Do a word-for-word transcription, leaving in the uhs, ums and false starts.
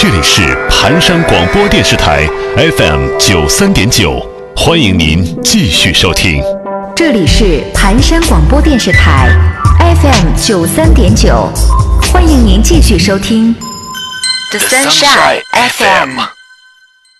这里是盘山广播电视台 F M 九三点九，欢迎您继续收听。 这里是盘山广播电视台 F M 九三点九，欢迎您继续收听 The Sunshine F M。